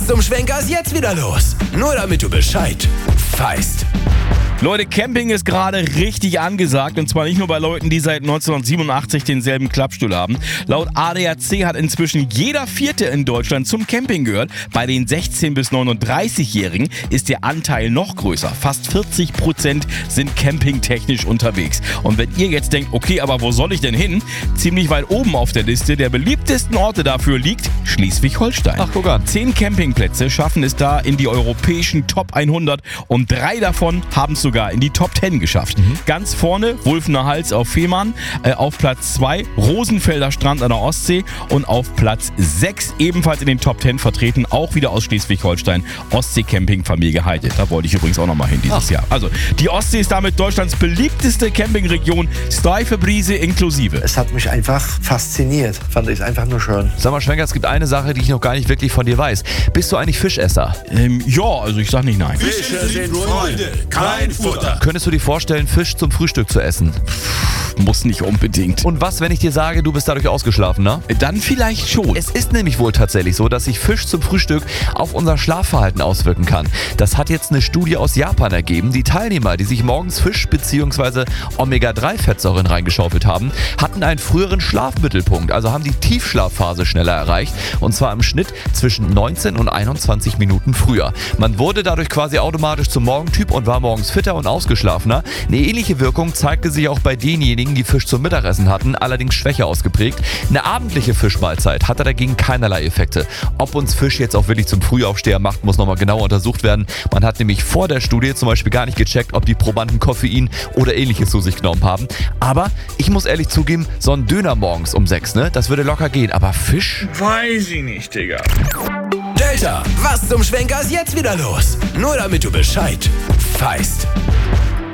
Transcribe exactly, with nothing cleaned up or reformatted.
Was zum Schwenker ist jetzt wieder los? Nur damit du Bescheid weißt. Leute, Camping ist gerade richtig angesagt und zwar nicht nur bei Leuten, die seit neunzehnhundertsiebenundachtzig denselben Klappstuhl haben. Laut A D A C hat inzwischen jeder Vierte in Deutschland zum Camping gehört. Bei den sechzehn- bis neununddreißigjährigen ist der Anteil noch größer. Fast vierzig Prozent sind campingtechnisch unterwegs. Und wenn ihr jetzt denkt, okay, aber wo soll ich denn hin? Ziemlich weit oben auf der Liste der beliebtesten Orte dafür liegt Schleswig-Holstein. Ach, guck an. Zehn Campingplätze schaffen es da in die europäischen Top hundert und drei davon haben es sogar in die Top zehn geschafft. Mhm. Ganz vorne Wulfener Hals auf Fehmarn, äh, auf Platz zwei Rosenfelder Strand an der Ostsee und auf Platz sechs ebenfalls in den Top zehn vertreten, auch wieder aus Schleswig-Holstein, Ostsee-Camping-Familie Heide. Da wollte ich übrigens auch nochmal hin dieses Ach. Jahr. Also, die Ostsee ist damit Deutschlands beliebteste Campingregion, steife Brise inklusive. Es hat mich einfach fasziniert. Fand ich einfach nur schön. Sag mal, Schwenker, es gibt eine Sache, die ich noch gar nicht wirklich von dir weiß. Bist du eigentlich Fischesser? Ähm, ja, also ich sag nicht nein. Fische sind Freunde, kein Futter. Könntest du dir vorstellen, Fisch zum Frühstück zu essen? Muss nicht unbedingt. Und was, wenn ich dir sage, du bist dadurch ausgeschlafen, ne? Dann vielleicht schon. Es ist nämlich wohl tatsächlich so, dass sich Fisch zum Frühstück auf unser Schlafverhalten auswirken kann. Das hat jetzt eine Studie aus Japan ergeben. Die Teilnehmer, die sich morgens Fisch bzw. Omega drei Fettsäuren reingeschaufelt haben, hatten einen früheren Schlafmittelpunkt, also haben die Tiefschlafphase schneller erreicht und zwar im Schnitt zwischen neunzehn und einundzwanzig Minuten früher. Man wurde dadurch quasi automatisch zum Morgentyp und war morgens fitter und ausgeschlafener. Eine ähnliche Wirkung zeigte sich auch bei denjenigen, die Fisch zum Mittagessen hatten, allerdings schwächer ausgeprägt. Eine abendliche Fischmahlzeit hatte dagegen keinerlei Effekte. Ob uns Fisch jetzt auch wirklich zum Frühaufsteher macht, muss nochmal genauer untersucht werden. Man hat nämlich vor der Studie zum Beispiel gar nicht gecheckt, ob die Probanden Koffein oder ähnliches zu sich genommen haben. Aber ich muss ehrlich zugeben, so ein Döner morgens um sechs, ne, das würde locker gehen. Aber Fisch? Weiß ich nicht, Digga. Delta, was zum Schwenker ist jetzt wieder los? Nur damit du Bescheid weißt.